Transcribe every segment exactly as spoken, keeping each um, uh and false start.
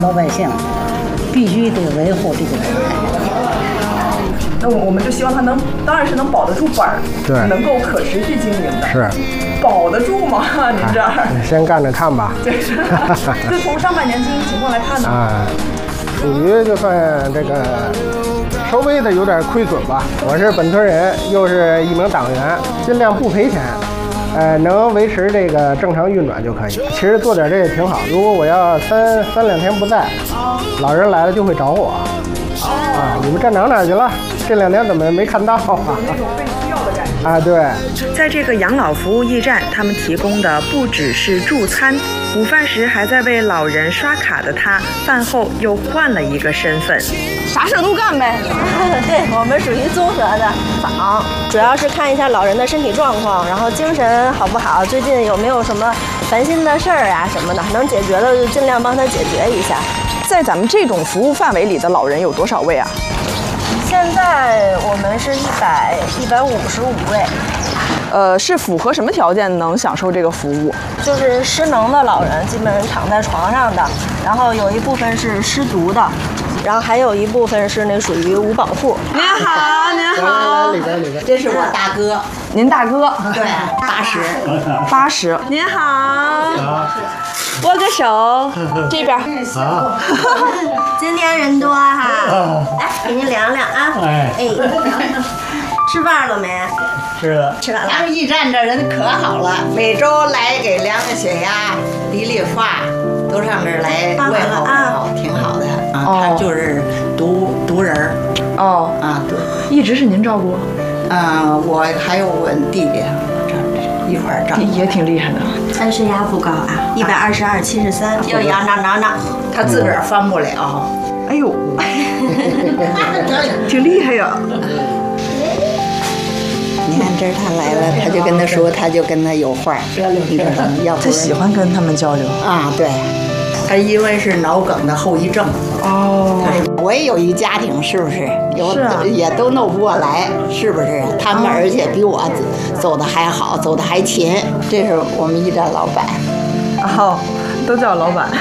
老百姓必须得维护这个状态。 那我们就希望它能，当然是能保得住本儿， 对， 能够可持续经营的。 是， 保得住吗？您这儿？ 先干着看吧。 对，就从上半年经营情况来看呢， 啊，属于就算这个稍微的有点亏损吧。我是本村人，又是一名党员，尽量不赔钱。呃，能维持这个正常运转就可以。其实做点这个挺好。如果我要三三两天不在，老人来了就会找我。啊，你们站长哪去了？这两天怎么没看到啊？ 那种被需要的感觉。 啊，对。 在这个养老服务驿站，他们提供的不只是助餐，午饭时还在为老人刷卡的他，饭后又换了一个身份。 啥事都干呗。对，我们属于综合的访，主要是看一下老人的身体状况，然后精神好不好，最近有没有什么烦心的事儿啊什么的，能解决的就尽量帮他解决一下。 在咱们这种服务范围里的老人有多少位啊？ 现在我们是一百一百五十五位。 呃，是符合什么条件能享受这个服务？ 就是失能的老人，基本上躺在床上的，然后有一部分是失足的，然后还有一部分是那属于无保护。 您好，您好， 里边里边， 这是我大哥， 您大哥， 对，八十， 八十。您好，握个手，这边。 好， 今天人多哈，来给您量量啊， 哎哎，吃饭了没？ 是的。 吃完了。 咱们驿站这人可好了，每周来给量个血压、理理发，都上这儿来问候问候，挺好的啊。他就是独独人儿。 哦啊，对， 一直是您照顾？ 嗯，我还有我弟弟，一块儿照顾。 也挺厉害的。 他血压不高啊，一百二十二七十三，要养长长长。 他自个儿翻不了。 哎呦，挺厉害呀。 你看这儿他来了，他就跟他说，他就跟他有话，你知道吗？要不他喜欢跟他们交流啊，对，他因为是脑梗的后遗症。 哦， 我也有一家庭，是不是？有是啊， 也都弄不过来，是不是？他们而且比我走的还好，走的还勤。这是我们驿站老板。 哦，都叫老板。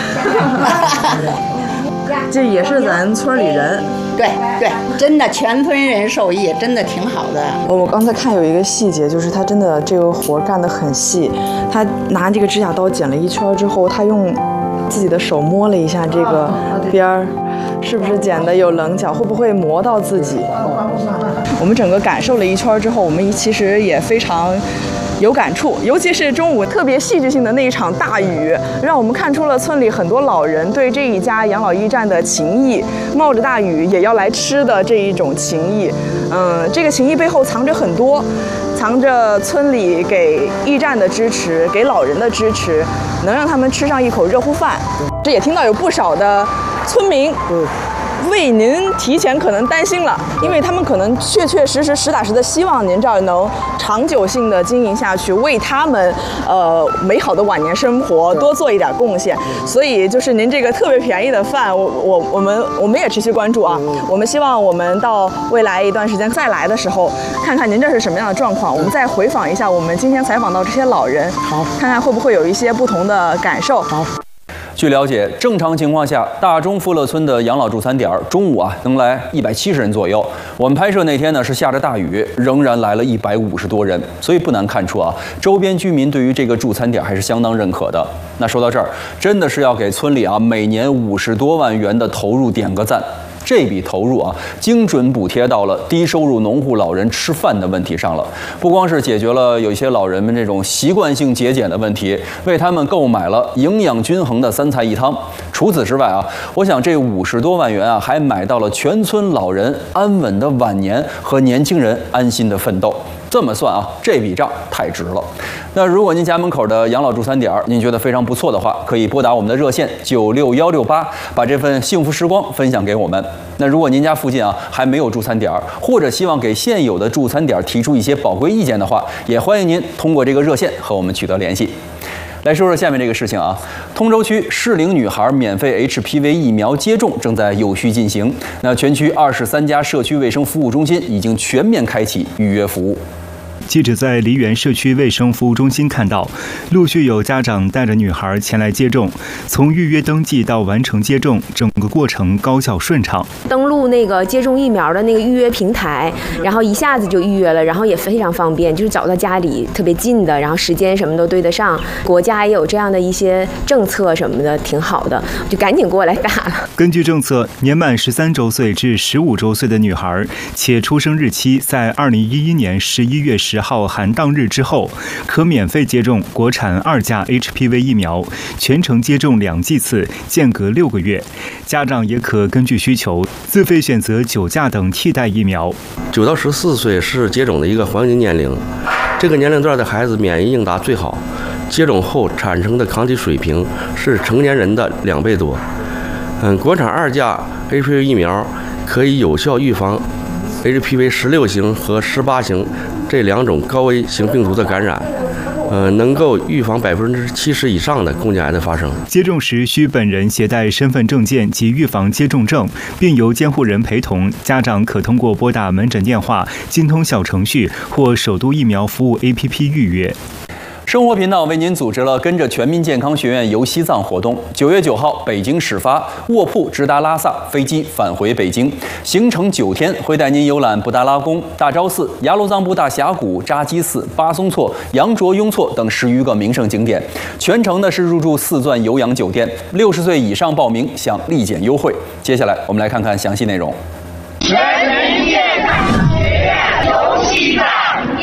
这也是咱村里人。 对对，真的全村人受益，真的挺好的。 我刚才看有一个细节，就是他真的这个活干得很细。他拿这个指甲刀剪了一圈之后，他用自己的手摸了一下这个边儿，是不是剪的有棱角，会不会磨到自己？我们整个感受了一圈之后，我们其实也非常有感触，尤其是中午特别戏剧性的那一场大雨，让我们看出了村里很多老人对这一家养老驿站的情谊，冒着大雨也要来吃的这一种情谊。嗯，这个情谊背后藏着很多，藏着村里给驿站的支持，给老人的支持，能让他们吃上一口热乎饭。这也听到有不少的村民，嗯，为您提前可能担心了，因为他们可能确确实实实打实的希望您这儿能长久性的经营下去，为他们呃美好的晚年生活多做一点贡献。所以就是您这个特别便宜的饭，我我我们我们也持续关注啊。我们希望我们到未来一段时间再来的时候，看看您这是什么样的状况，我们再回访一下我们今天采访到这些老人，好，看看会不会有一些不同的感受。好。 据了解，正常情况下，大中富乐村的养老助餐点中午啊能来一百七十人左右。我们拍摄那天呢是下着大雨，仍然来了一百五十多人，所以不难看出啊，周边居民对于这个助餐点还是相当认可的。那说到这儿，真的是要给村里啊每年五十多万元的投入点个赞。这笔投入啊，精准补贴到了低收入农户老人吃饭的问题上了。不光是解决了有一些老人们这种习惯性节俭的问题，为他们购买了营养均衡的三菜一汤。除此之外啊，我想这五十多万元啊，还买到了全村老人安稳的晚年和年轻人安心的奋斗。这么算啊，这笔账太值了。那如果您家门口的养老助餐点您觉得非常不错的话，可以拨打我们的热线九六幺六八，把这份幸福时光分享给我们。那如果您家附近啊还没有助餐点，或者希望给现有的助餐点提出一些宝贵意见的话，也欢迎您通过这个热线和我们取得联系。来说说下面这个事情啊，通州区适龄女孩免费 H P V 疫苗接种正在有序进行。那全区二十三家社区卫生服务中心已经全面开启预约服务。 记者在梨园社区卫生服务中心看到，陆续有家长带着女孩前来接种。从预约登记到完成接种，整个过程高效顺畅。 登录那个接种疫苗的那个预约平台，然后一下子就预约了，然后也非常方便，就是找到家里特别近的，然后时间什么都对得上。国家也有这样的一些政策什么的，挺好的，就赶紧过来打了。 根据政策，年满十三周岁至十五周岁的女孩，且出生日期在二零一一年十一月十号含当日之后，可免费接种国产二价 H P V 疫苗，全程接种两剂次，间隔六个月。家长也可根据需求自费选择九价等替代疫苗。 九到十四岁是接种的一个黄金年龄，这个年龄段的孩子免疫应答最好，接种后产生的抗体水平是成年人的两倍多。嗯，国产二价 H P V 疫苗可以有效预防 H P V 十六型和十八型这两种高危型病毒的感染。呃，能够预防百分之七十以上的宫颈癌的发生。 接种时需本人携带身份证件及预防接种证，并由监护人陪同。家长可通过拨打门诊电话、精通小程序或首都疫苗服务 A P P 预约。 生活频道为您组织了跟着全民健康学院游西藏活动。九月九号，北京始发，卧铺直达拉萨，飞机返回北京，行程九天，会带您游览布达拉宫、大昭寺、雅鲁藏布大峡谷、扎基寺、巴松措、羊卓雍措等十余个名胜景点。全程呢是入住四钻酉阳酒店，六十岁以上报名享立减优惠。接下来我们来看看详细内容。 全民健康学院游西藏。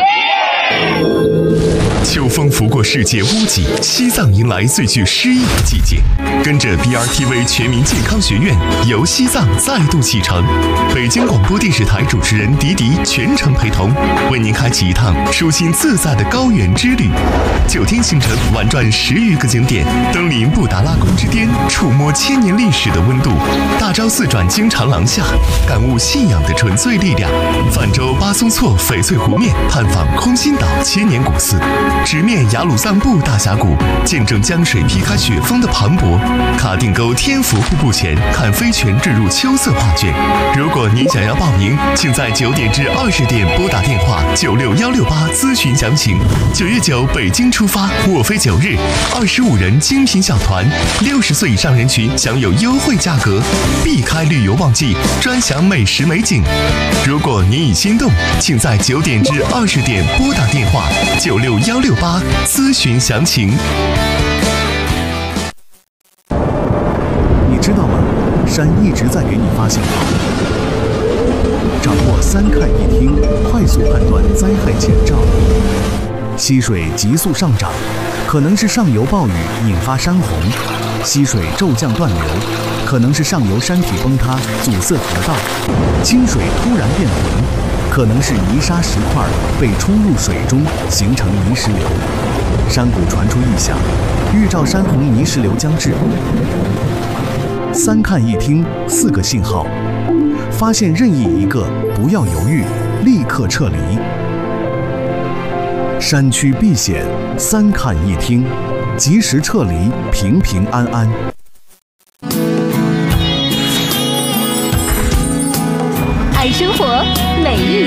秋风拂过世界屋脊，西藏迎来最具诗意的季节。跟着 B R T V 全民健康学院游西藏再度启程，北京广播电视台主持人迪迪全程陪同，为您开启一趟舒心自在的高原之旅。九天行程玩转十余个景点，登临布达拉宫之巅，触摸千年历史的温度；大昭寺转经长廊下，感悟信仰的纯粹力量；泛舟巴松措翡翠湖面，探访空心岛千年古寺。直面雅鲁藏布大峡谷，见证江水劈开雪峰的磅礴；卡定沟天府瀑布前，看飞泉坠入秋色画卷。如果您想要报名，请在九点至二十点拨打电话九六幺六八咨询详情。九月九北京出发，我飞九日，二十五人精品小团，六十岁以上人群享有优惠价格，避开旅游旺季，专享美食美景。如果您已心动，请在九点至二十点拨打电话九六幺六八咨询详情。 你知道吗？山一直在给你发信号。掌握三看一听，快速判断灾害前兆。溪水急速上涨，可能是上游暴雨引发山洪；溪水骤降断流，可能是上游山体崩塌阻塞河道；清水突然变浑，可能是泥沙石块被冲入水中形成泥石流。山谷传出异响，预兆山洪泥石流将至。三看一听，四个信号，发现任意一个，不要犹豫，立刻撤离。山区避险，三看一听，及时撤离，平平安安。 爱生活，美一